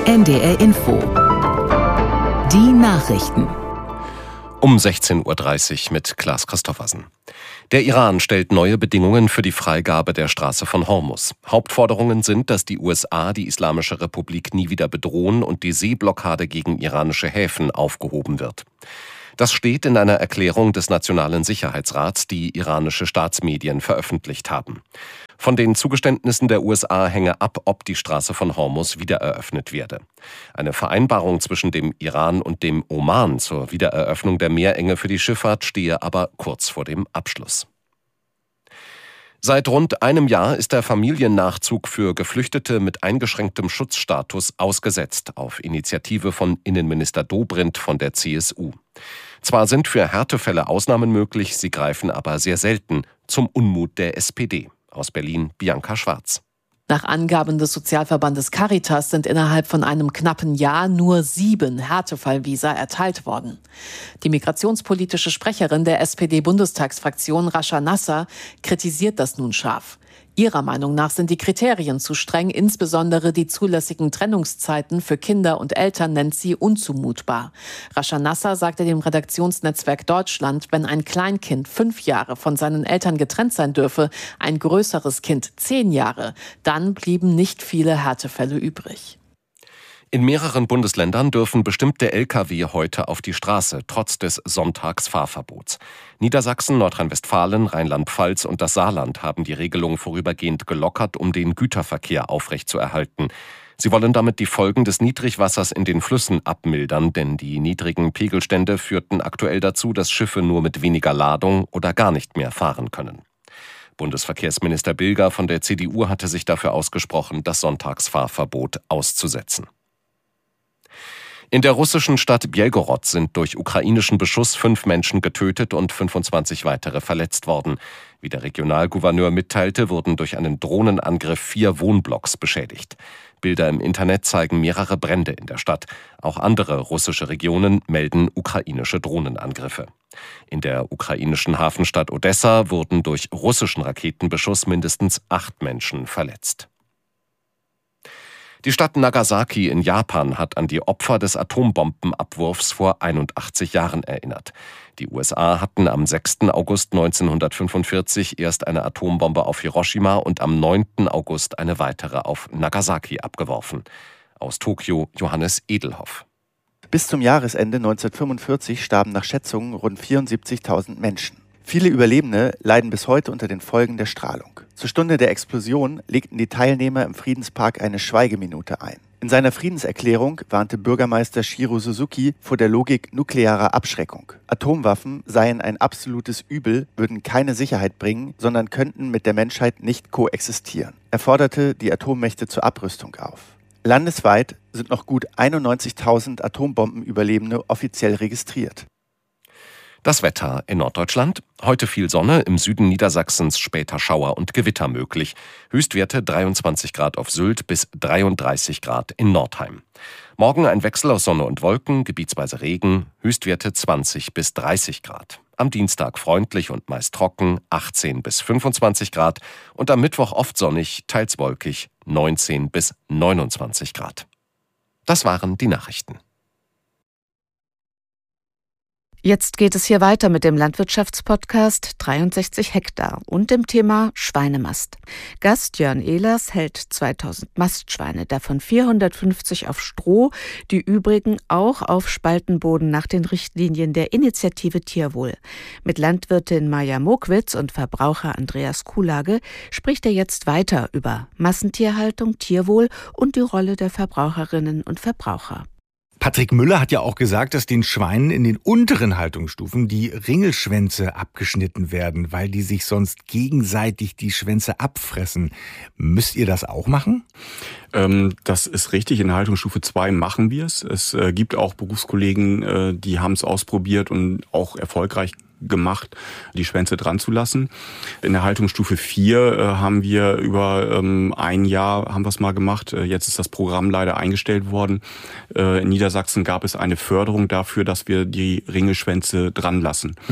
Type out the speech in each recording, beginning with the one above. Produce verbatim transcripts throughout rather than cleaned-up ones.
N D R Info. Die Nachrichten. Um sechzehn Uhr dreißig mit Klaas Christoffersen. Der Iran stellt neue Bedingungen für die Freigabe der Straße von Hormuz. Hauptforderungen sind, dass die U S A die Islamische Republik nie wieder bedrohen und die Seeblockade gegen iranische Häfen aufgehoben wird. Das steht in einer Erklärung des Nationalen Sicherheitsrats, die iranische Staatsmedien veröffentlicht haben. Von den Zugeständnissen der U S A hänge ab, ob die Straße von Hormuz wiedereröffnet werde. Eine Vereinbarung zwischen dem Iran und dem Oman zur Wiedereröffnung der Meerenge für die Schifffahrt stehe aber kurz vor dem Abschluss. Seit rund einem Jahr ist der Familiennachzug für Geflüchtete mit eingeschränktem Schutzstatus ausgesetzt, auf Initiative von Innenminister Dobrindt von der C S U. Zwar sind für Härtefälle Ausnahmen möglich, sie greifen aber sehr selten, zum Unmut der S P D. Aus Berlin Bianca Schwarz. Nach Angaben des Sozialverbandes Caritas sind innerhalb von einem knappen Jahr nur sieben Härtefallvisa erteilt worden. Die migrationspolitische Sprecherin der S P D-Bundestagsfraktion Rascha Nasser kritisiert das nun scharf. Ihrer Meinung nach sind die Kriterien zu streng, insbesondere die zulässigen Trennungszeiten für Kinder und Eltern nennt sie unzumutbar. Rascha Nasser sagte dem Redaktionsnetzwerk Deutschland, wenn ein Kleinkind fünf Jahre von seinen Eltern getrennt sein dürfe, ein größeres Kind zehn Jahre, dann blieben nicht viele Härtefälle übrig. In mehreren Bundesländern dürfen bestimmte L K W heute auf die Straße, trotz des Sonntagsfahrverbots. Niedersachsen, Nordrhein-Westfalen, Rheinland-Pfalz und das Saarland haben die Regelung vorübergehend gelockert, um den Güterverkehr aufrechtzuerhalten. Sie wollen damit die Folgen des Niedrigwassers in den Flüssen abmildern, denn die niedrigen Pegelstände führten aktuell dazu, dass Schiffe nur mit weniger Ladung oder gar nicht mehr fahren können. Bundesverkehrsminister Bilger von der C D U hatte sich dafür ausgesprochen, das Sonntagsfahrverbot auszusetzen. In der russischen Stadt Bjelgorod sind durch ukrainischen Beschuss fünf Menschen getötet und fünfundzwanzig weitere verletzt worden. Wie der Regionalgouverneur mitteilte, wurden durch einen Drohnenangriff vier Wohnblocks beschädigt. Bilder im Internet zeigen mehrere Brände in der Stadt. Auch andere russische Regionen melden ukrainische Drohnenangriffe. In der ukrainischen Hafenstadt Odessa wurden durch russischen Raketenbeschuss mindestens acht Menschen verletzt. Die Stadt Nagasaki in Japan hat an die Opfer des Atombombenabwurfs vor einundachtzig Jahren erinnert. Die U S A hatten am sechsten August neunzehnhundertfünfundvierzig erst eine Atombombe auf Hiroshima und am neunten August eine weitere auf Nagasaki abgeworfen. Aus Tokio Johannes Edelhoff. Bis zum Jahresende neunzehnhundertfünfundvierzig starben nach Schätzungen rund vierundsiebzigtausend Menschen. Viele Überlebende leiden bis heute unter den Folgen der Strahlung. Zur Stunde der Explosion legten die Teilnehmer im Friedenspark eine Schweigeminute ein. In seiner Friedenserklärung warnte Bürgermeister Shiro Suzuki vor der Logik nuklearer Abschreckung. Atomwaffen seien ein absolutes Übel, würden keine Sicherheit bringen, sondern könnten mit der Menschheit nicht koexistieren. Er forderte die Atommächte zur Abrüstung auf. Landesweit sind noch gut einundneunzigtausend Atombombenüberlebende offiziell registriert. Das Wetter in Norddeutschland. Heute viel Sonne, im Süden Niedersachsens später Schauer und Gewitter möglich. Höchstwerte dreiundzwanzig Grad auf Sylt bis dreiunddreißig Grad in Nordheim. Morgen ein Wechsel aus Sonne und Wolken, gebietsweise Regen, Höchstwerte zwanzig bis dreißig Grad. Am Dienstag freundlich und meist trocken, achtzehn bis fünfundzwanzig Grad. Und am Mittwoch oft sonnig, teils wolkig, neunzehn bis neunundzwanzig Grad. Das waren die Nachrichten. Jetzt geht es hier weiter mit dem Landwirtschaftspodcast dreiundsechzig Hektar und dem Thema Schweinemast. Gast Jörn Ehlers hält zweitausend Mastschweine, davon vierhundertfünfzig auf Stroh, die übrigen auch auf Spaltenboden nach den Richtlinien der Initiative Tierwohl. Mit Landwirtin Maja Mokwitz und Verbraucher Andreas Kuhlage spricht er jetzt weiter über Massentierhaltung, Tierwohl und die Rolle der Verbraucherinnen und Verbraucher. Patrick Müller hat ja auch gesagt, dass den Schweinen in den unteren Haltungsstufen die Ringelschwänze abgeschnitten werden, weil die sich sonst gegenseitig die Schwänze abfressen. Müsst ihr das auch machen? Ähm, das ist richtig. In der Haltungsstufe zwei machen wir es. Es äh, gibt auch Berufskollegen, äh, die haben es ausprobiert und auch erfolgreich gemacht, die Schwänze dran zu lassen. In der Haltungsstufe vier äh, haben wir über ähm, ein Jahr haben wir es mal gemacht. Äh, jetzt ist das Programm leider eingestellt worden. Äh, in Niedersachsen gab es eine Förderung dafür, dass wir die Ringelschwänze dran lassen. Mhm.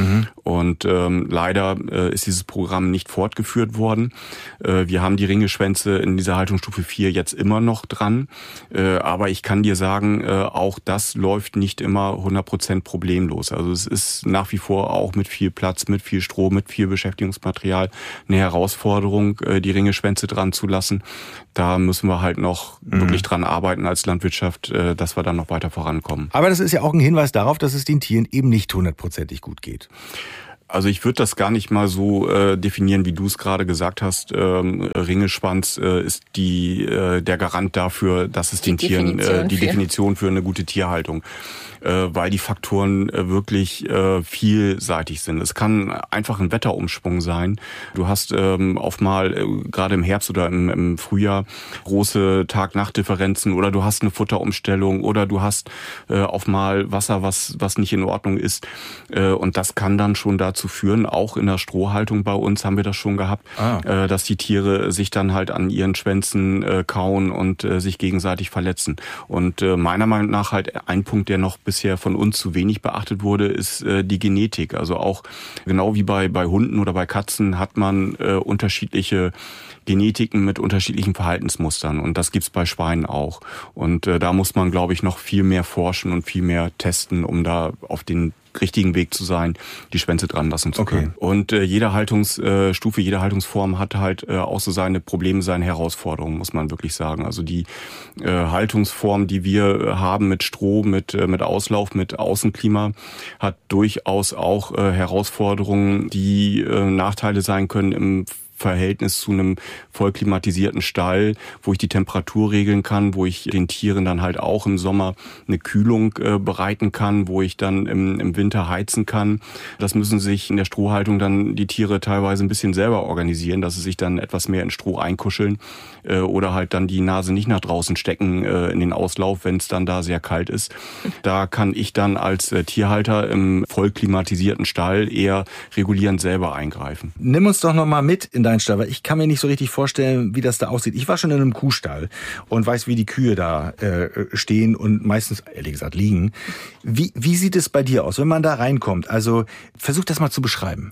Und ähm, leider äh, ist dieses Programm nicht fortgeführt worden. Äh, wir haben die Ringelschwänze in dieser Haltungsstufe vier jetzt immer noch dran. Äh, aber ich kann dir sagen, äh, auch das läuft nicht immer hundert Prozent problemlos. Also es ist nach wie vor auch mit viel Platz, mit viel Strom, mit viel Beschäftigungsmaterial eine Herausforderung, äh, die Ringelschwänze dran zu lassen. Da müssen wir halt noch mhm. wirklich dran arbeiten als Landwirtschaft, äh, dass wir dann noch weiter vorankommen. Aber das ist ja auch ein Hinweis darauf, dass es den Tieren eben nicht hundertprozentig gut geht. Also ich würde das gar nicht mal so äh, definieren, wie du es gerade gesagt hast. Ähm, Ringelschwanz äh, ist die äh, der Garant dafür, dass es den die Tieren äh, die für. Definition für eine gute Tierhaltung, äh, weil die Faktoren äh, wirklich äh, vielseitig sind. Es kann einfach ein Wetterumschwung sein. Du hast ähm, oft mal äh, gerade im Herbst oder im, im Frühjahr große Tag-Nacht-Differenzen oder du hast eine Futterumstellung oder du hast äh, oft mal Wasser, was was nicht in Ordnung ist, äh, und das kann dann schon dazu zu führen. Auch in der Strohhaltung bei uns haben wir das schon gehabt, ah. äh, dass die Tiere sich dann halt an ihren Schwänzen äh, kauen und äh, sich gegenseitig verletzen. Und äh, meiner Meinung nach halt ein Punkt, der noch bisher von uns zu wenig beachtet wurde, ist äh, die Genetik. Also auch genau wie bei bei Hunden oder bei Katzen hat man äh, unterschiedliche Genetiken mit unterschiedlichen Verhaltensmustern. Und das gibt's bei Schweinen auch. Und äh, da muss man, glaube ich, noch viel mehr forschen und viel mehr testen, um da auf den richtigen Weg zu sein, die Schwänze dran lassen zu können. Okay. Und äh, jede Haltungsstufe, äh, jede Haltungsform hat halt äh, auch so seine Probleme, seine Herausforderungen, muss man wirklich sagen. Also die äh, Haltungsform, die wir haben mit Stroh, mit äh, mit Auslauf, mit Außenklima, hat durchaus auch äh, Herausforderungen, die äh, Nachteile sein können im Verhältnis zu einem voll klimatisierten Stall, wo ich die Temperatur regeln kann, wo ich den Tieren dann halt auch im Sommer eine Kühlung äh, bereiten kann, wo ich dann im, im Winter heizen kann. Das müssen sich in der Strohhaltung dann die Tiere teilweise ein bisschen selber organisieren, dass sie sich dann etwas mehr in Stroh einkuscheln äh, oder halt dann die Nase nicht nach draußen stecken äh, in den Auslauf, wenn es dann da sehr kalt ist. Da kann ich dann als äh, Tierhalter im voll klimatisierten Stall eher regulierend selber eingreifen. Nimm uns doch noch mal mit in deinen Stall, weil ich kann mir nicht so richtig vorstellen, wie das da aussieht. Ich war schon in einem Kuhstall und weiß, wie die Kühe da äh, stehen und meistens, ehrlich gesagt, liegen. Wie, wie sieht es bei dir aus, wenn man da reinkommt? Also versuch das mal zu beschreiben.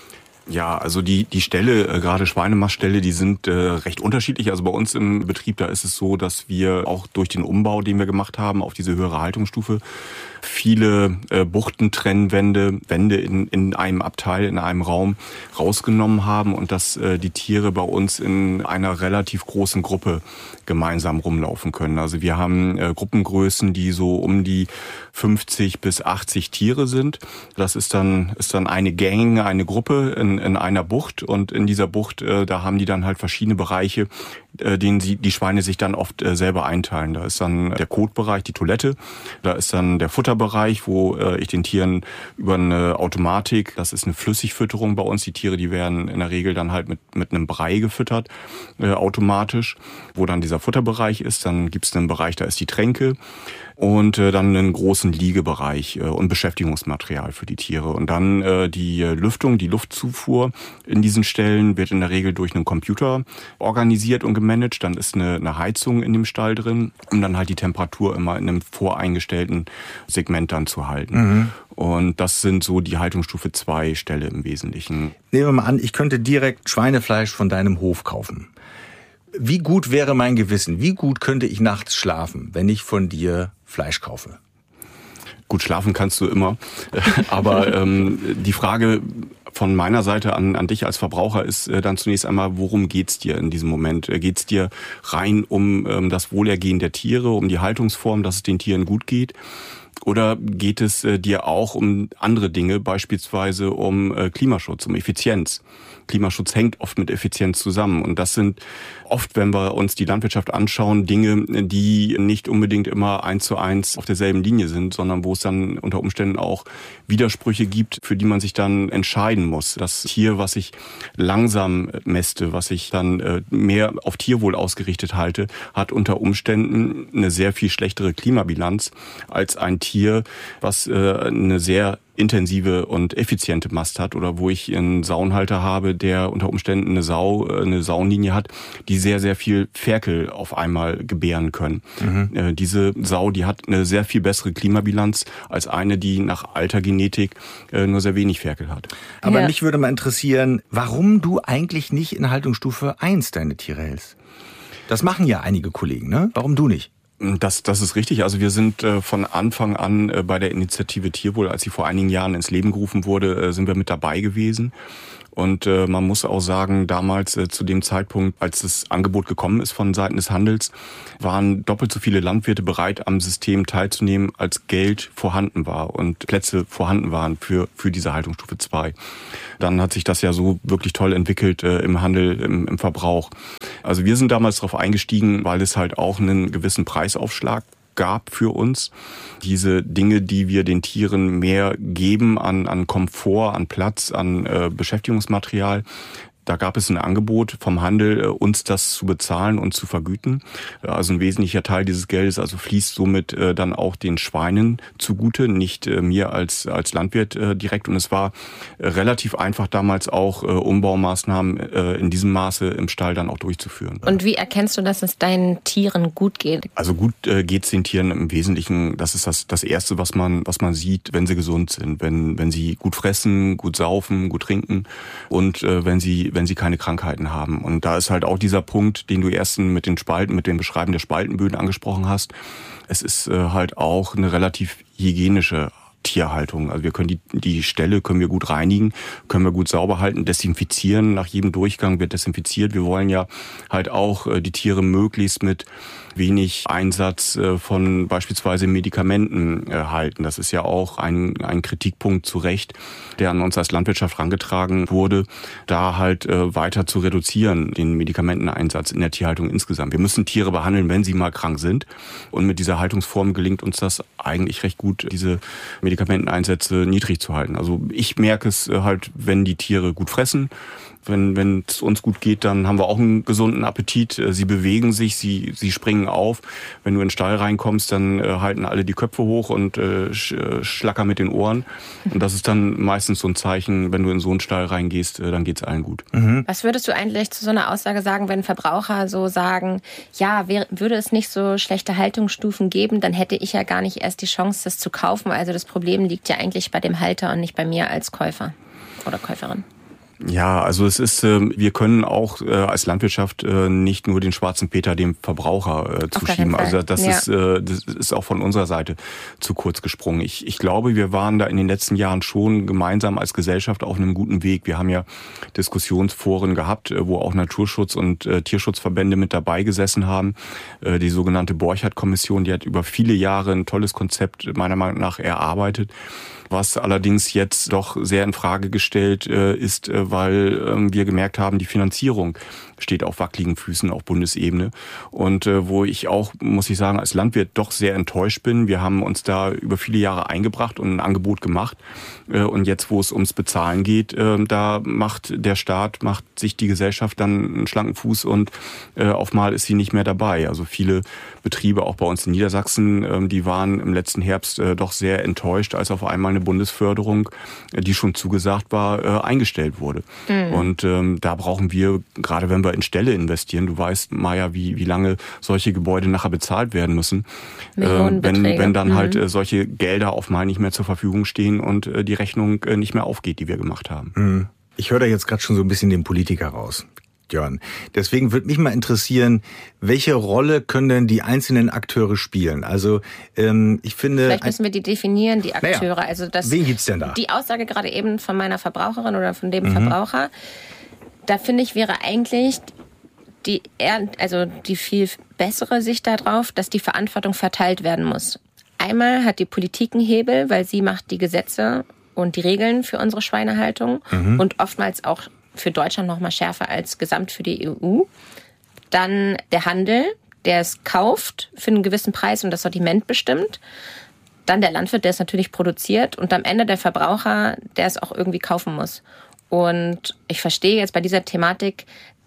Ja, also die die Ställe, äh, gerade Schweinemastställe, die sind äh, recht unterschiedlich. Also bei uns im Betrieb, da ist es so, dass wir auch durch den Umbau, den wir gemacht haben, auf diese höhere Haltungsstufe, viele äh, Buchtentrennwände, Wände in in einem Abteil, in einem Raum rausgenommen haben und dass äh, die Tiere bei uns in einer relativ großen Gruppe gemeinsam rumlaufen können. Also wir haben äh, Gruppengrößen, die so um die fünfzig bis achtzig Tiere sind. Das ist dann ist dann eine Gang, eine Gruppe in, in einer Bucht und in dieser Bucht, äh, da haben die dann halt verschiedene Bereiche, äh, denen sie die Schweine sich dann oft äh, selber einteilen. Da ist dann der Kotbereich, die Toilette, da ist dann der Futterbereich, wo äh, ich den Tieren über eine Automatik, das ist eine Flüssigfütterung bei uns, die Tiere, die werden in der Regel dann halt mit mit einem Brei gefüttert, äh, automatisch, wo dann dieser Futterbereich ist. Dann gibt es einen Bereich, da ist die Tränke und äh, dann einen großen Liegebereich äh, und Beschäftigungsmaterial für die Tiere. Und dann äh, die Lüftung, die Luftzufuhr in diesen Stellen wird in der Regel durch einen Computer organisiert und gemanagt. Dann ist eine, eine Heizung in dem Stall drin, um dann halt die Temperatur immer in einem voreingestellten Segment dann zu halten. Mhm. Und das sind so die Haltungsstufe zwei Ställe im Wesentlichen. Nehmen wir mal an, ich könnte direkt Schweinefleisch von deinem Hof kaufen. Wie gut wäre mein Gewissen? Wie gut könnte ich nachts schlafen, wenn ich von dir Fleisch kaufe? Gut, schlafen kannst du immer. Aber ähm, die Frage von meiner Seite an, an dich als Verbraucher ist äh, dann zunächst einmal, worum geht's dir in diesem Moment? Geht's dir rein um ähm, das Wohlergehen der Tiere, um die Haltungsform, dass es den Tieren gut geht? Oder geht es äh, dir auch um andere Dinge, beispielsweise um äh, Klimaschutz, um Effizienz? Klimaschutz hängt oft mit Effizienz zusammen. Und das sind oft, wenn wir uns die Landwirtschaft anschauen, Dinge, die nicht unbedingt immer eins zu eins auf derselben Linie sind, sondern wo es dann unter Umständen auch Widersprüche gibt, für die man sich dann entscheiden muss. Das Tier, was ich langsam mäste, was ich dann mehr auf Tierwohl ausgerichtet halte, hat unter Umständen eine sehr viel schlechtere Klimabilanz als ein Tier, was äh, eine sehr intensive und effiziente Mast hat oder wo ich einen Sauenhalter habe, der unter Umständen eine Sau, eine Sauenlinie hat, die sehr, sehr viel Ferkel auf einmal gebären können. Mhm. Äh, diese Sau, die hat eine sehr viel bessere Klimabilanz als eine, die nach alter Genetik äh, nur sehr wenig Ferkel hat. Aber ja. mich würde mal interessieren, warum du eigentlich nicht in Haltungsstufe eins deine Tiere hältst. Das machen ja einige Kollegen, ne? Warum du nicht? Das, das ist richtig. Also wir sind äh, von Anfang an äh, bei der Initiative Tierwohl, als sie vor einigen Jahren ins Leben gerufen wurde, äh, sind wir mit dabei gewesen. Und äh, man muss auch sagen, damals äh, zu dem Zeitpunkt, als das Angebot gekommen ist von Seiten des Handels, waren doppelt so viele Landwirte bereit, am System teilzunehmen, als Geld vorhanden war und Plätze vorhanden waren für für diese Haltungsstufe zwei. Dann hat sich das ja so wirklich toll entwickelt äh, im Handel, im, im Verbrauch. Also wir sind damals darauf eingestiegen, weil es halt auch einen gewissen Preisaufschlag gab für uns. Diese Dinge, die wir den Tieren mehr geben an, an Komfort, an Platz, an äh, Beschäftigungsmaterial, da gab es ein Angebot vom Handel, uns das zu bezahlen und zu vergüten. Also ein wesentlicher Teil dieses Geldes also fließt somit äh, dann auch den Schweinen zugute, nicht äh, mir als als Landwirt äh, direkt. Und es war äh, relativ einfach damals auch äh, Umbaumaßnahmen äh, in diesem Maße im Stall dann auch durchzuführen. Und wie erkennst du, dass es deinen Tieren gut geht? Also gut äh, geht es den Tieren im Wesentlichen. Das ist das das Erste, was man was man sieht, wenn sie gesund sind, wenn wenn sie gut fressen, gut saufen, gut trinken und äh, wenn sie wenn sie keine Krankheiten haben. Und da ist halt auch dieser Punkt, den du erst mit den Spalten, mit dem Beschreiben der Spaltenböden angesprochen hast. Es ist äh, halt auch eine relativ hygienische Tierhaltung. Also wir können die, die Ställe können wir gut reinigen, können wir gut sauber halten, desinfizieren. Nach jedem Durchgang wird desinfiziert. Wir wollen ja halt auch äh, die Tiere möglichst mit wenig Einsatz äh, von beispielsweise Medikamenten äh, halten. Das ist ja auch ein, ein Kritikpunkt zu Recht, der an uns als Landwirtschaft herangetragen wurde, da halt äh, weiter zu reduzieren, den Medikamenteneinsatz in der Tierhaltung insgesamt. Wir müssen Tiere behandeln, wenn sie mal krank sind. Und mit dieser Haltungsform gelingt uns das eigentlich recht gut, diese Medikamenteneinsätze niedrig zu halten. Also ich merke es äh, halt, wenn die Tiere gut fressen. Wenn wenn es uns gut geht, dann haben wir auch einen gesunden Appetit. Sie bewegen sich, sie sie springen auf. Wenn du in den Stall reinkommst, dann äh, halten alle die Köpfe hoch und äh, sch, äh, schlackern mit den Ohren. Und das ist dann meistens so ein Zeichen, wenn du in so einen Stall reingehst, äh, dann geht's allen gut. Mhm. Was würdest du eigentlich zu so einer Aussage sagen, wenn Verbraucher so sagen, ja, wär, würde es nicht so schlechte Haltungsstufen geben, dann hätte ich ja gar nicht erst die Chance, das zu kaufen. Also das Problem liegt ja eigentlich bei dem Halter und nicht bei mir als Käufer oder Käuferin. Ja, also es ist, wir können auch als Landwirtschaft nicht nur den schwarzen Peter dem Verbraucher zuschieben. Also das ja. ist, das ist auch von unserer Seite zu kurz gesprungen. Ich, ich glaube, wir waren da in den letzten Jahren schon gemeinsam als Gesellschaft auf einem guten Weg. Wir haben ja Diskussionsforen gehabt, wo auch Naturschutz- und Tierschutzverbände mit dabei gesessen haben. Die sogenannte Borchardt-Kommission, die hat über viele Jahre ein tolles Konzept meiner Meinung nach erarbeitet. Was allerdings jetzt doch sehr in Frage gestellt äh, ist, äh, weil äh, wir gemerkt haben, die Finanzierung steht auf wackeligen Füßen auf Bundesebene. Und äh, wo ich auch, muss ich sagen, als Landwirt doch sehr enttäuscht bin. Wir haben uns da über viele Jahre eingebracht und ein Angebot gemacht. Äh, und jetzt, wo es ums Bezahlen geht, äh, da macht der Staat, macht sich die Gesellschaft dann einen schlanken Fuß und äh, auf mal ist sie nicht mehr dabei. Also viele Betriebe, auch bei uns in Niedersachsen, äh, die waren im letzten Herbst äh, doch sehr enttäuscht, als auf einmal eine Bundesförderung, äh, die schon zugesagt war, äh, eingestellt wurde. Mhm. Und ähm, da brauchen wir, gerade wenn wir in Ställe investieren, du weißt, Maja, wie, wie lange solche Gebäude nachher bezahlt werden müssen, äh, wenn, wenn dann mhm. halt äh, solche Gelder auf mal nicht mehr zur Verfügung stehen und äh, die Rechnung äh, nicht mehr aufgeht, die wir gemacht haben. Mhm. Ich höre da jetzt gerade schon so ein bisschen den Politiker raus. Jörn. Deswegen würde mich mal interessieren, welche Rolle können denn die einzelnen Akteure spielen? Also ähm, ich finde... Vielleicht müssen wir die definieren, die Akteure. Naja, also das, wen gibt's denn da? Die Aussage gerade eben von meiner Verbraucherin oder von dem mhm. Verbraucher, da finde ich, wäre eigentlich die, also die viel bessere Sicht darauf, dass die Verantwortung verteilt werden muss. Einmal hat die Politik einen Hebel, weil sie macht die Gesetze und die Regeln für unsere Schweinehaltung mhm. und oftmals auch für Deutschland noch mal schärfer als gesamt für die E U. Dann der Handel, der es kauft für einen gewissen Preis und das Sortiment bestimmt. Dann der Landwirt, der es natürlich produziert. Und am Ende der Verbraucher, der es auch irgendwie kaufen muss. Und ich verstehe jetzt bei dieser Thematik,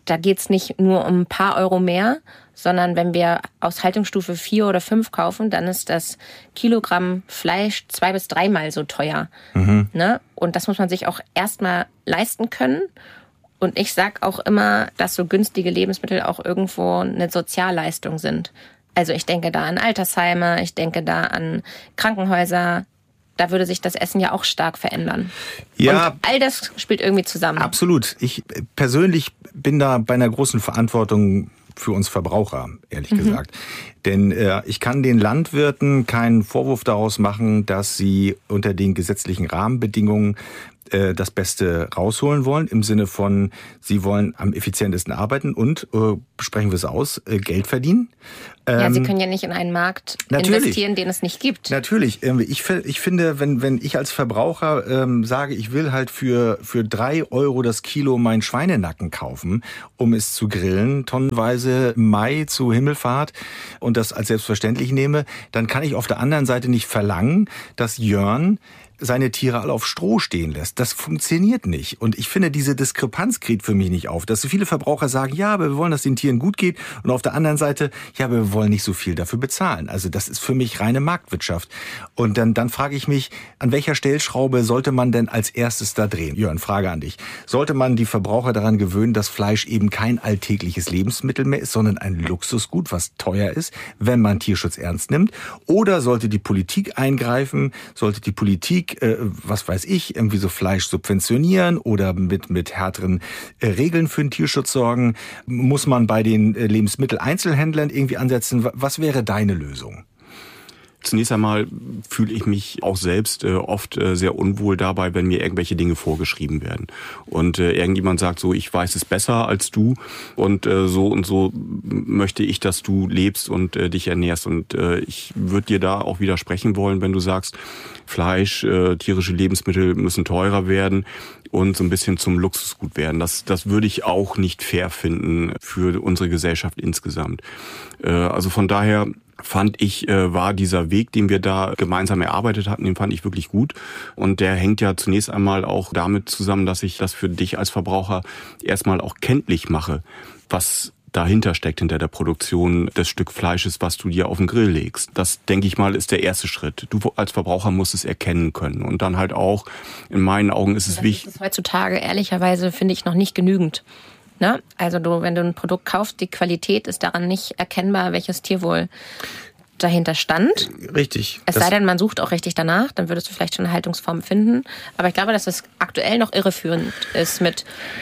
da geht's nicht nur um ein paar Euro mehr, sondern wenn wir aus Haltungsstufe vier oder fünf kaufen, dann ist das Kilogramm Fleisch zwei bis dreimal so teuer. Mhm. Ne? Und das muss man sich auch erstmal leisten können. Und ich sag auch immer, dass so günstige Lebensmittel auch irgendwo eine Sozialleistung sind. Also ich denke da an Altersheime, ich denke da an Krankenhäuser. Da würde sich das Essen ja auch stark verändern. Ja, und all das spielt irgendwie zusammen. Absolut. Ich persönlich bin da bei einer großen Verantwortung für uns Verbraucher, ehrlich mhm. gesagt. Denn äh, ich kann den Landwirten keinen Vorwurf daraus machen, dass sie unter den gesetzlichen Rahmenbedingungen äh, das Beste rausholen wollen, im Sinne von, sie wollen am effizientesten arbeiten und, äh, sprechen wir es aus, äh, Geld verdienen. Ja, Sie können ja nicht in einen Markt natürlich investieren, den es nicht gibt. Natürlich. Ich, ich finde, wenn, wenn ich als Verbraucher ähm, sage, ich will halt für, für drei Euro das Kilo meinen Schweinenacken kaufen, um es zu grillen, tonnenweise Mai zu Himmelfahrt und das als selbstverständlich nehme, dann kann ich auf der anderen Seite nicht verlangen, dass Jörn seine Tiere alle auf Stroh stehen lässt. Das funktioniert nicht. Und ich finde, diese Diskrepanz kriegt für mich nicht auf. Dass so viele Verbraucher sagen, ja, aber wir wollen, dass den Tieren gut geht. Und auf der anderen Seite, ja, aber wir wollen nicht so viel dafür bezahlen. Also das ist für mich reine Marktwirtschaft. Und dann, dann frage ich mich, an welcher Stellschraube sollte man denn als erstes da drehen? Jörn, Frage an dich. Sollte man die Verbraucher daran gewöhnen, dass Fleisch eben kein alltägliches Lebensmittel mehr ist, sondern ein Luxusgut, was teuer ist, wenn man Tierschutz ernst nimmt? Oder sollte die Politik eingreifen? Sollte die Politik was weiß ich, irgendwie so Fleisch subventionieren oder mit mit härteren Regeln für den Tierschutz sorgen? Muss man bei den Lebensmitteleinzelhändlern irgendwie ansetzen? Was wäre deine Lösung? Zunächst einmal fühle ich mich auch selbst äh, oft äh, sehr unwohl dabei, wenn mir irgendwelche Dinge vorgeschrieben werden. Und äh, irgendjemand sagt so, ich weiß es besser als du und äh, so und so möchte ich, dass du lebst und äh, dich ernährst. Und äh, ich würde dir da auch widersprechen wollen, wenn du sagst, Fleisch, äh, tierische Lebensmittel müssen teurer werden und so ein bisschen zum Luxusgut werden. Das, das würde ich auch nicht fair finden für unsere Gesellschaft insgesamt. Äh, also von daher fand ich, äh, war dieser Weg, den wir da gemeinsam erarbeitet hatten, den fand ich wirklich gut. Und der hängt ja zunächst einmal auch damit zusammen, dass ich das für dich als Verbraucher erstmal auch kenntlich mache, was dahinter steckt, hinter der Produktion des Stück Fleisches, was du dir auf den Grill legst. Das, denke ich mal, ist der erste Schritt. Du als Verbraucher musst es erkennen können. Und dann halt auch, in meinen Augen ist es wichtig. Das ist heutzutage ehrlicherweise, finde ich, noch nicht genügend. Ne? Also du, wenn du ein Produkt kaufst, die Qualität ist daran nicht erkennbar, welches Tierwohl dahinter stand. Richtig. Es sei denn, man sucht auch richtig danach, dann würdest du vielleicht schon eine Haltungsform finden. Aber ich glaube, dass es aktuell noch irreführend ist mit...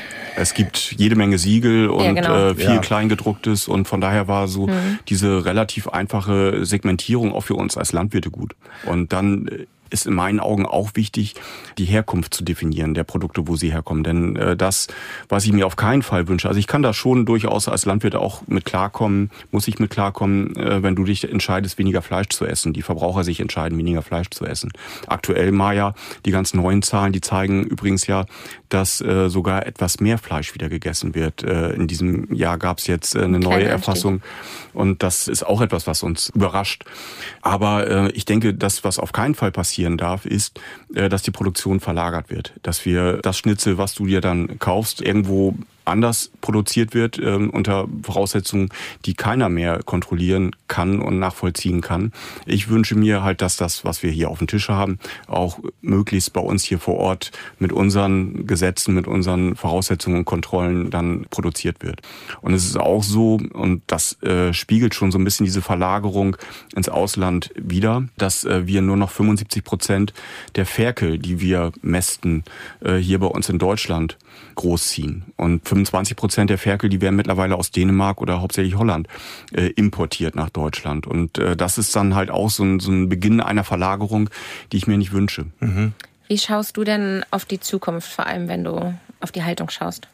Es gibt jede Menge Siegel und ja, genau. äh, viel ja. Kleingedrucktes und von daher war so mhm. diese relativ einfache Segmentierung auch für uns als Landwirte gut. Und dann ist in meinen Augen auch wichtig, die Herkunft zu definieren der Produkte, wo sie herkommen. Denn äh, das, was ich mir auf keinen Fall wünsche, also ich kann da schon durchaus als Landwirt auch mit klarkommen, muss ich mit klarkommen, äh, wenn du dich entscheidest, weniger Fleisch zu essen, die Verbraucher sich entscheiden, weniger Fleisch zu essen. Aktuell, Maja, die ganz neuen Zahlen, die zeigen übrigens ja, dass äh, sogar etwas mehr Fleisch wieder gegessen wird. Äh, in diesem Jahr gab es jetzt äh, eine neue Kein Erfassung und das ist auch etwas, was uns überrascht. Aber äh, ich denke, das, was auf keinen Fall passieren darf, ist, äh, dass die Produktion verlagert wird. Dass wir das Schnitzel, was du dir dann kaufst, irgendwo anders produziert wird, äh, unter Voraussetzungen, die keiner mehr kontrollieren kann und nachvollziehen kann. Ich wünsche mir halt, dass das, was wir hier auf dem Tisch haben, auch möglichst bei uns hier vor Ort mit unseren Gesetzen, mit unseren Voraussetzungen und Kontrollen dann produziert wird. Und es ist auch so, und das äh, spiegelt schon so ein bisschen diese Verlagerung ins Ausland wider, dass äh, wir nur noch fünfundsiebzig Prozent der Ferkel, die wir mästen, äh, hier bei uns in Deutschland großziehen. Und fünfundzwanzig Prozent der Ferkel, die werden mittlerweile aus Dänemark oder hauptsächlich Holland äh, importiert nach Deutschland. Und äh, das ist dann halt auch so ein, so ein Beginn einer Verlagerung, die ich mir nicht wünsche. Mhm. Wie schaust du denn auf die Zukunft, vor allem wenn du auf die Haltung schaust?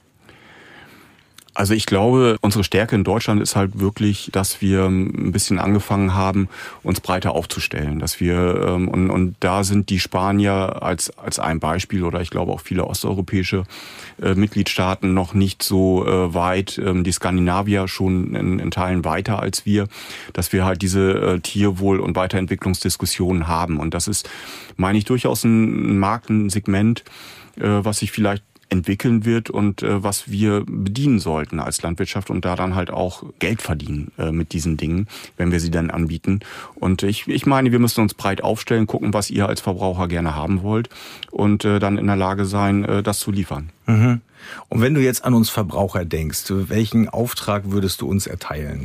Also ich glaube, unsere Stärke in Deutschland ist halt wirklich, dass wir ein bisschen angefangen haben, uns breiter aufzustellen. Dass wir und, und da sind die Spanier als als ein Beispiel oder ich glaube auch viele osteuropäische äh, Mitgliedstaaten noch nicht so äh, weit. Ähm, die Skandinavier schon in, in Teilen weiter als wir, dass wir halt diese äh, Tierwohl- und Weiterentwicklungsdiskussionen haben. Und das ist, meine ich, durchaus ein Marktensegment, äh, was sich vielleicht entwickeln wird und äh, was wir bedienen sollten als Landwirtschaft und da dann halt auch Geld verdienen äh, mit diesen Dingen, wenn wir sie dann anbieten. Und ich, ich meine, wir müssen uns breit aufstellen, gucken, was ihr als Verbraucher gerne haben wollt und äh, dann in der Lage sein, äh, das zu liefern. Mhm. Und wenn du jetzt an uns Verbraucher denkst, welchen Auftrag würdest du uns erteilen?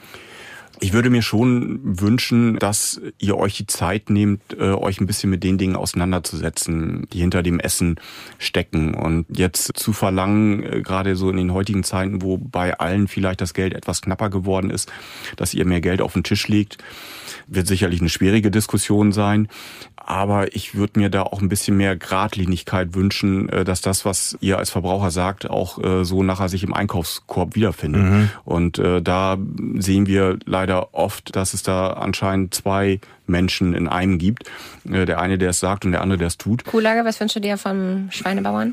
Ich würde mir schon wünschen, dass ihr euch die Zeit nehmt, euch ein bisschen mit den Dingen auseinanderzusetzen, die hinter dem Essen stecken. Und jetzt zu verlangen, gerade so in den heutigen Zeiten, wo bei allen vielleicht das Geld etwas knapper geworden ist, dass ihr mehr Geld auf den Tisch legt, wird sicherlich eine schwierige Diskussion sein. Aber ich würde mir da auch ein bisschen mehr Geradlinigkeit wünschen, dass das, was ihr als Verbraucher sagt, auch so nachher sich im Einkaufskorb wiederfindet. Mhm. Und äh, da sehen wir leider oft, dass es da anscheinend zwei Menschen in einem gibt. Äh, der eine, der es sagt und der andere, der es tut. Kuhlage, was wünschst du dir vom Schweinebauern?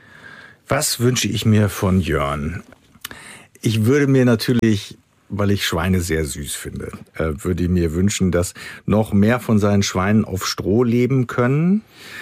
Was wünsche ich mir von Jörn? Ich würde mir natürlich, weil ich Schweine sehr süß finde, äh, würde ich mir wünschen, dass noch mehr von seinen Schweinen auf Stroh leben können.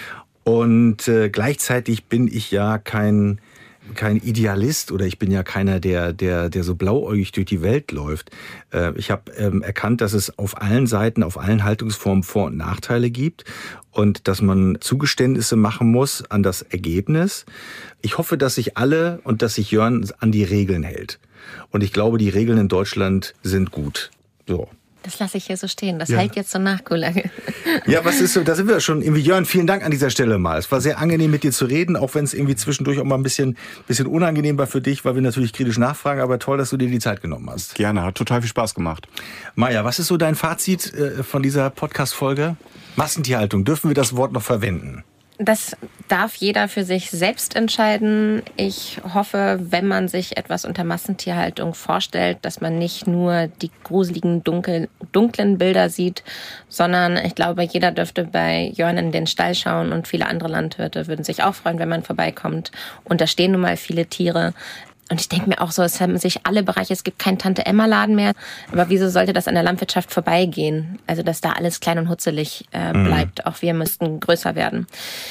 Und äh, gleichzeitig bin ich ja kein kein Idealist oder ich bin ja keiner, der der der so blauäugig durch die Welt läuft. Äh, ich habe ähm, erkannt, dass es auf allen Seiten, auf allen Haltungsformen Vor- und Nachteile gibt und dass man Zugeständnisse machen muss an das Ergebnis. Ich hoffe, dass sich alle und dass sich Jörn an die Regeln hält. Und ich glaube, die Regeln in Deutschland sind gut. So. Das lasse ich hier so stehen. Das Ja. hält jetzt so nach, Kuhlage. Ja, was ist so, da sind wir schon irgendwie. Jörn, vielen Dank an dieser Stelle mal. Es war sehr angenehm mit dir zu reden, auch wenn es irgendwie zwischendurch auch mal ein bisschen, bisschen unangenehm war für dich, weil wir natürlich kritisch nachfragen, aber toll, dass du dir die Zeit genommen hast. Gerne, hat total viel Spaß gemacht. Maja, was ist so dein Fazit äh, von dieser Podcast-Folge? Massentierhaltung, dürfen wir das Wort noch verwenden? Das darf jeder für sich selbst entscheiden. Ich hoffe, wenn man sich etwas unter Massentierhaltung vorstellt, dass man nicht nur die gruseligen, dunkel, dunklen Bilder sieht, sondern ich glaube, jeder dürfte bei Jörn in den Stall schauen und viele andere Landwirte würden sich auch freuen, wenn man vorbeikommt. Und da stehen nun mal viele Tiere. Und ich denke mir auch so, es haben sich alle Bereiche, es gibt keinen Tante-Emma-Laden mehr. Aber wieso sollte das an der Landwirtschaft vorbeigehen? Also, dass da alles klein und hutzelig äh, bleibt. Mhm. Auch wir müssten größer werden.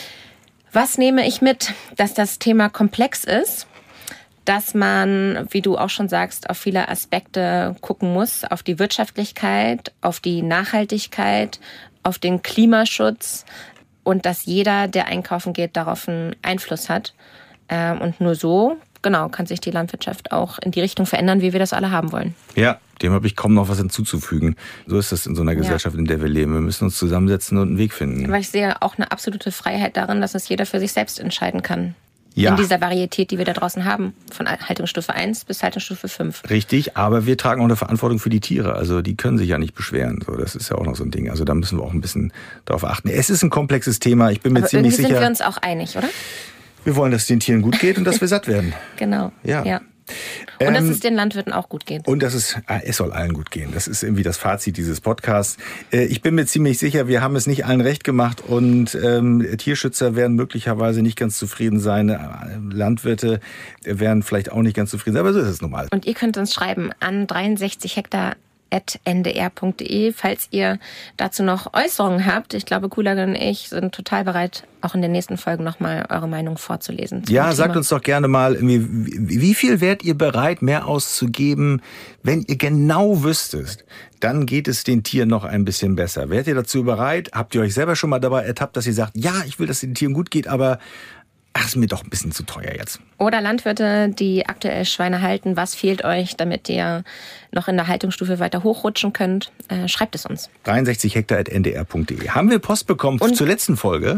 Was nehme ich mit? Dass das Thema komplex ist, dass man, wie du auch schon sagst, auf viele Aspekte gucken muss. Auf die Wirtschaftlichkeit, auf die Nachhaltigkeit, auf den Klimaschutz. Und dass jeder, der einkaufen geht, darauf einen Einfluss hat. Ähm, und nur so Genau, kann sich die Landwirtschaft auch in die Richtung verändern, wie wir das alle haben wollen. Ja, dem habe ich kaum noch was hinzuzufügen. So ist das in so einer Gesellschaft, ja. in der wir leben. Wir müssen uns zusammensetzen und einen Weg finden. Weil ich sehe auch eine absolute Freiheit darin, dass es jeder für sich selbst entscheiden kann. Ja. In dieser Varietät, die wir da draußen haben. Von Haltungsstufe eins bis Haltungsstufe fünf. Richtig, aber wir tragen auch eine Verantwortung für die Tiere. Also die können sich ja nicht beschweren. So, das ist ja auch noch so ein Ding. Also da müssen wir auch ein bisschen darauf achten. Es ist ein komplexes Thema. Ich bin mir aber ziemlich irgendwie sicher. Sind wir uns auch einig, oder? Wir wollen, dass es den Tieren gut geht und dass wir satt werden. Genau. Ja. ja. Und ähm, dass es den Landwirten auch gut geht. Und dass es, es soll allen gut gehen. Das ist irgendwie das Fazit dieses Podcasts. Ich bin mir ziemlich sicher, wir haben es nicht allen recht gemacht und ähm, Tierschützer werden möglicherweise nicht ganz zufrieden sein. Landwirte werden vielleicht auch nicht ganz zufrieden sein, aber so ist es normal. Und ihr könnt uns schreiben an dreiundsechzig Hektar at n d r punkt d e, falls ihr dazu noch Äußerungen habt. Ich glaube, Kuhlage und ich sind total bereit, auch in den nächsten Folgen nochmal eure Meinung vorzulesen. Ja, sagt uns doch gerne mal, wie, wie viel wärt ihr bereit, mehr auszugeben, wenn ihr genau wüsstet, dann geht es den Tieren noch ein bisschen besser. Wärt ihr dazu bereit? Habt ihr euch selber schon mal dabei ertappt, dass ihr sagt, ja, ich will, dass es den Tieren gut geht, aber ach, ist mir doch ein bisschen zu teuer jetzt. Oder Landwirte, die aktuell Schweine halten. Was fehlt euch, damit ihr noch in der Haltungsstufe weiter hochrutschen könnt? Äh, schreibt es uns. dreiundsechzig Hektar at n d r punkt d e. Haben wir Post bekommen und zur letzten Folge?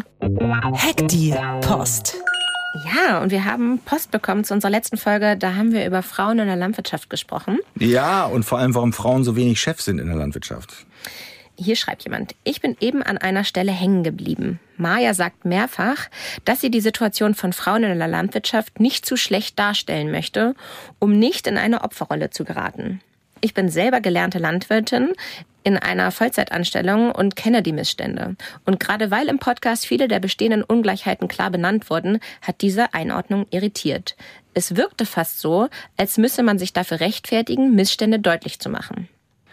Heckdeal Post. Ja, und wir haben Post bekommen zu unserer letzten Folge. Da haben wir über Frauen in der Landwirtschaft gesprochen. Ja, und vor allem, warum Frauen so wenig Chef sind in der Landwirtschaft. Hier schreibt jemand, ich bin eben an einer Stelle hängen geblieben. Maja sagt mehrfach, dass sie die Situation von Frauen in der Landwirtschaft nicht zu schlecht darstellen möchte, um nicht in eine Opferrolle zu geraten. Ich bin selber gelernte Landwirtin in einer Vollzeitanstellung und kenne die Missstände. Und gerade weil im Podcast viele der bestehenden Ungleichheiten klar benannt wurden, hat diese Einordnung irritiert. Es wirkte fast so, als müsse man sich dafür rechtfertigen, Missstände deutlich zu machen.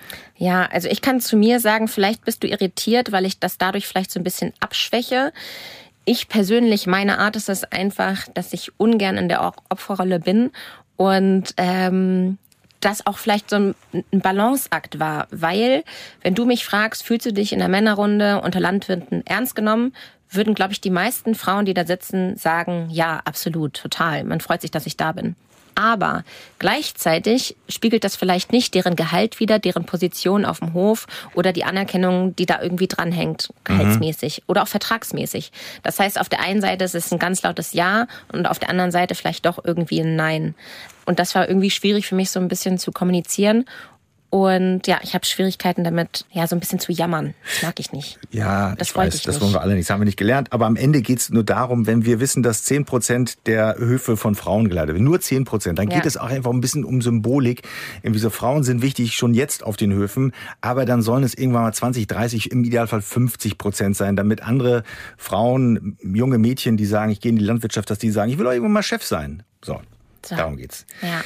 Ja, also ich kann zu mir sagen, vielleicht bist du irritiert, weil ich das dadurch vielleicht so ein bisschen abschwäche. ich persönlich, meine Art ist es einfach, dass ich ungern in der Opferrolle bin und ähm, das auch vielleicht so ein, ein Balanceakt war. Weil, wenn du mich fragst, fühlst du dich in der Männerrunde unter Landwirten ernst genommen, würden, glaube ich, die meisten Frauen, die da sitzen, sagen, ja, absolut, total. Man freut sich, dass ich da bin. Aber gleichzeitig spiegelt das vielleicht nicht deren Gehalt wider, deren Position auf dem Hof oder die Anerkennung, die da irgendwie dranhängt, gehaltsmäßig mhm. oder auch vertragsmäßig. Das heißt, auf der einen Seite ist es ein ganz lautes Ja und auf der anderen Seite vielleicht doch irgendwie ein Nein. Und das war irgendwie schwierig für mich, so ein bisschen zu kommunizieren. Und ja, ich habe Schwierigkeiten damit, ja, so ein bisschen zu jammern. Das mag ich nicht. Ja, das ich weiß, ich das wollen wir alle nicht. Das haben wir nicht gelernt. Aber am Ende geht es nur darum, wenn wir wissen, dass zehn Prozent der Höfe von Frauen geleitet werden, nur zehn Prozent, dann geht ja. es auch einfach ein bisschen um Symbolik. Irgendwie so, Frauen sind wichtig schon jetzt auf den Höfen, aber dann sollen es irgendwann mal zwanzig, dreißig, im Idealfall fünfzig Prozent sein, damit andere Frauen, junge Mädchen, die sagen, ich gehe in die Landwirtschaft, dass die sagen, ich will auch irgendwann mal Chef sein. So, so. Darum geht's. Ja.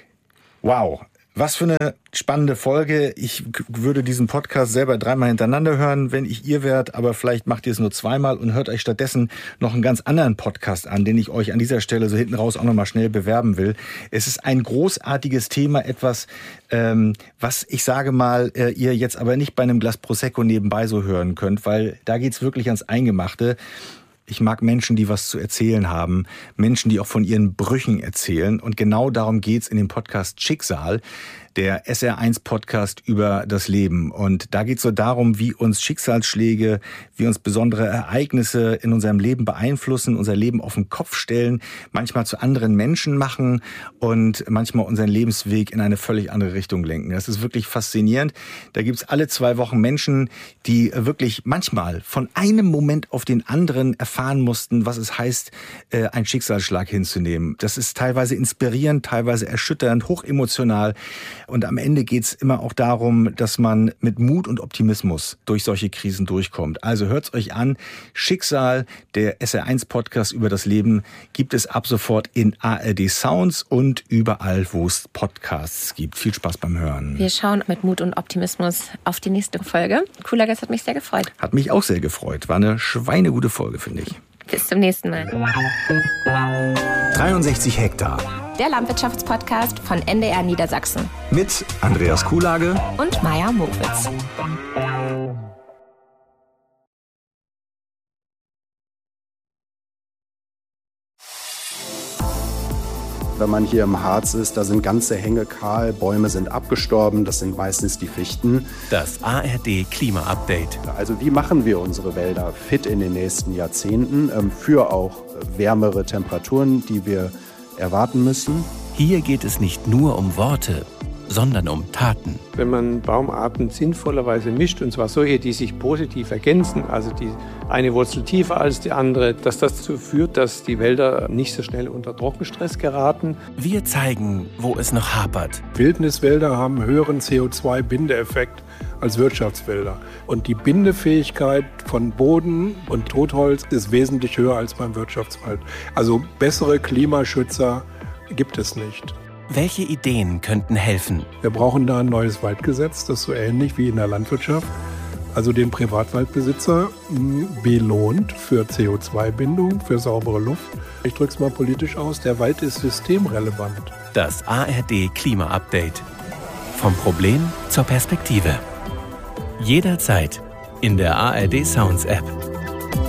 Wow. Was für eine spannende Folge. Ich würde diesen Podcast selber dreimal hintereinander hören, wenn ich ihr wärt, aber vielleicht macht ihr es nur zweimal und hört euch stattdessen noch einen ganz anderen Podcast an, den ich euch an dieser Stelle so hinten raus auch nochmal schnell bewerben will. Es ist ein großartiges Thema, etwas, ähm, was ich sage mal, äh, ihr jetzt aber nicht bei einem Glas Prosecco nebenbei so hören könnt, weil da geht's wirklich ans Eingemachte. Ich mag Menschen, die was zu erzählen haben, Menschen, die auch von ihren Brüchen erzählen. Und genau darum geht's in dem Podcast Schicksal, der S R eins Podcast über das Leben. Und da geht's so darum, wie uns Schicksalsschläge, wie uns besondere Ereignisse in unserem Leben beeinflussen, unser Leben auf den Kopf stellen, manchmal zu anderen Menschen machen und manchmal unseren Lebensweg in eine völlig andere Richtung lenken. Das ist wirklich faszinierend. Da gibt's alle zwei Wochen Menschen, die wirklich manchmal von einem Moment auf den anderen erfahren mussten, was es heißt, einen Schicksalsschlag hinzunehmen. Das ist teilweise inspirierend, teilweise erschütternd, hochemotional. Und am Ende geht's immer auch darum, dass man mit Mut und Optimismus durch solche Krisen durchkommt. Also hört's euch an. Schicksal, der S R eins Podcast über das Leben, gibt es ab sofort in A R D Sounds und überall, wo es Podcasts gibt. Viel Spaß beim Hören. Wir schauen mit Mut und Optimismus auf die nächste Folge. Cooler Gast, hat mich sehr gefreut. Hat mich auch sehr gefreut. War eine schweinegute Folge, finde ich. Bis zum nächsten Mal. dreiundsechzig Hektar. Der Landwirtschaftspodcast von N D R Niedersachsen. Mit Andreas Kuhlage und Maja Mokwitz. Wenn man hier im Harz ist, da sind ganze Hänge kahl, Bäume sind abgestorben, das sind meistens die Fichten. Das A R D Klima-Update. Also wie machen wir unsere Wälder fit in den nächsten Jahrzehnten für auch wärmere Temperaturen, die wir erwarten müssen? Hier geht es nicht nur um Worte, sondern um Taten. Wenn man Baumarten sinnvollerweise mischt, und zwar solche, die sich positiv ergänzen, also die eine Wurzel tiefer als die andere, dass das dazu führt, dass die Wälder nicht so schnell unter Trockenstress geraten. Wir zeigen, wo es noch hapert. Wildniswälder haben einen höheren C O zwei Bindeeffekt als Wirtschaftswälder. Und die Bindefähigkeit von Boden und Totholz ist wesentlich höher als beim Wirtschaftswald. Also bessere Klimaschützer gibt es nicht. Welche Ideen könnten helfen? Wir brauchen da ein neues Waldgesetz, das so ähnlich wie in der Landwirtschaft, also den Privatwaldbesitzer belohnt für C O zwei Bindung, für saubere Luft. Ich drücke es mal politisch aus, der Wald ist systemrelevant. Das A R D Klima-Update. Vom Problem zur Perspektive. Jederzeit in der A R D Sounds App.